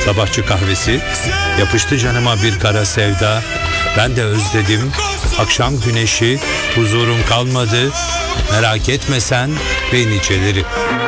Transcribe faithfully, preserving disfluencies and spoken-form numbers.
Sabahçı kahvesi, yapıştı canıma bir kara sevda. Ben de özledim akşam güneşi, huzurum kalmadı. Merak etme sen ve niceleri.